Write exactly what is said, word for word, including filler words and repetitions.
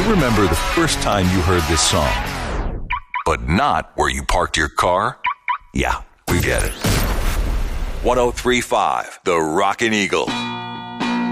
you remember the first time you heard this song, but not where you parked your car? Yeah, we get it. one oh three point five, The Rockin' Eagle.